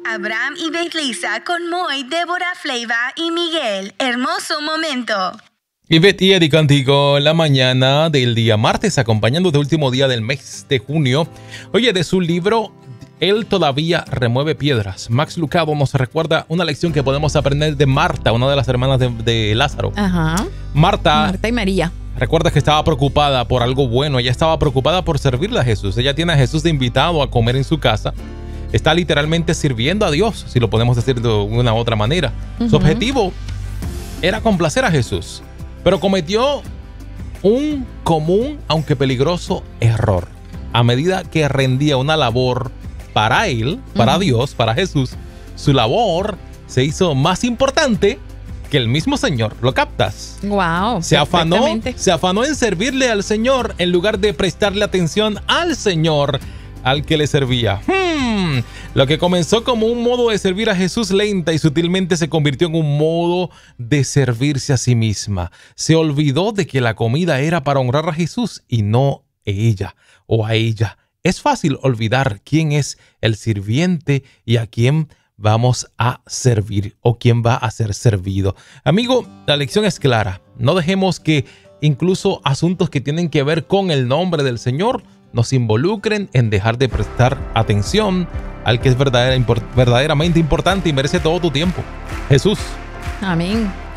Abraham y Beatriza con Moy, Débora, Fleiva y Miguel. Hermoso momento. Ivette y Eddie contigo en la mañana del día martes, acompañando de último día del mes de junio. Oye, de su libro Él todavía remueve piedras, Max Lucado nos recuerda una lección que podemos aprender de Marta, una de las hermanas de Lázaro. Ajá. Marta y María. Recuerda que estaba preocupada por algo bueno. Ella estaba preocupada por servirle a Jesús. Ella tiene a Jesús de invitado a comer en su casa. Está literalmente sirviendo a Dios, si lo podemos decir de una u otra manera. Su objetivo era complacer a Jesús, pero cometió un común, aunque peligroso, error. A medida que rendía una labor para él, para Dios, para Jesús, su labor se hizo más importante que el mismo Señor. ¿Lo captas? Wow. Se afanó en servirle al Señor en lugar de prestarle atención al Señor al que le servía. Lo que comenzó como un modo de servir a Jesús lenta y sutilmente se convirtió en un modo de servirse a sí misma. Se olvidó de que la comida era para honrar a Jesús y no a ella o a ella. Es fácil olvidar quién es el sirviente y a quién vamos a servir o quién va a ser servido. Amigo, la lección es clara. No dejemos que incluso asuntos que tienen que ver con el nombre del Señor nos involucren en dejar de prestar atención al que es verdaderamente importante y merece todo tu tiempo. Jesús. Amén.